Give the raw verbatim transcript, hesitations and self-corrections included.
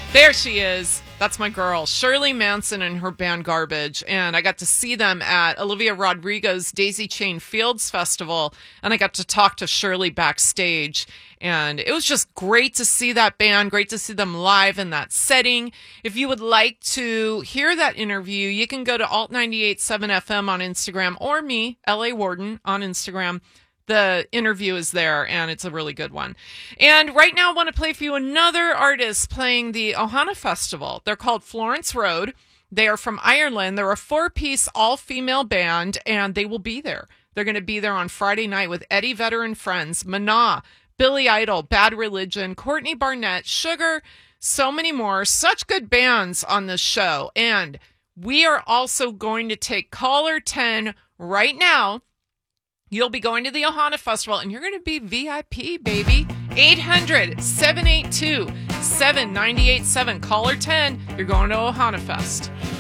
There she is. That's my girl, Shirley Manson and her band Garbage. And I got to see them at Olivia Rodrigo's Daisy Chain Fields Festival. And I got to talk to Shirley backstage. And it was just great to see that band, great to see them live in that setting. If you would like to hear that interview, you can go to alt ninety-eight point seven F M on Instagram or me, L A Warden, on Instagram. The interview is there, and it's a really good one. And right now I want to play for you another artist playing the Ohana Festival. They're called Florence Road. They are from Ireland. They're a four-piece all-female band, and they will be there. They're going to be there on Friday night with Eddie Vedder and Friends, Mana, Billy Idol, Bad Religion, Courtney Barnett, Sugar, so many more. Such good bands on this show. And we are also going to take caller ten right now. You'll be going to the Ohana Festival, and you're going to be V I P, baby. eight hundred, seven eight two, seven nine eight seven. Caller ten. You're going to Ohana Fest.